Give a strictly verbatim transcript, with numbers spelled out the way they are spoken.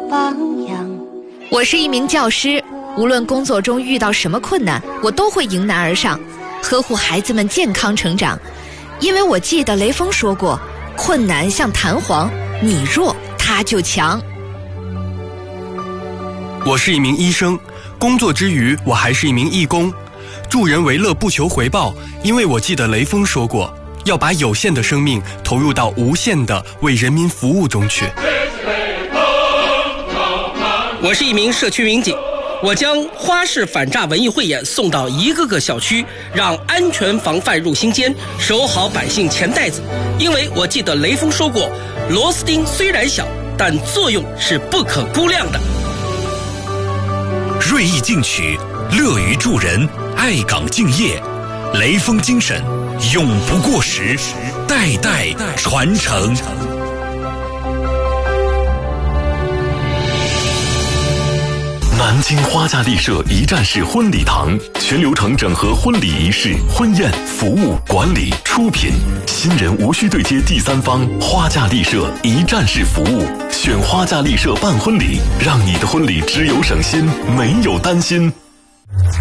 榜样。 我是一名教师，无论工作中遇到什么困难，我都会迎难而上，呵护孩子们健康成长。因为我记得雷锋说过，困难像弹簧，你弱他就强。 我是一名医生，工作之余我还是一名义工，助人为乐不求回报，因为我记得雷锋说过，要把有限的生命投入到无限的为人民服务中去。 我是一名社区民警，我将花式反诈文艺汇演送到一个个小区，让安全防范入心间，守好百姓钱袋子。因为我记得雷锋说过，螺丝钉虽然小，但作用是不可估量的。 锐意进取，乐于助人，爱岗敬业，雷锋精神永不过时，代代传承。 南京花家丽舍一站式婚礼堂，全流程整合婚礼仪式、婚宴、服务、管理、出品，新人无需对接第三方，花家丽舍一站式服务，选花家丽舍办婚礼，让你的婚礼只有省心，没有担心。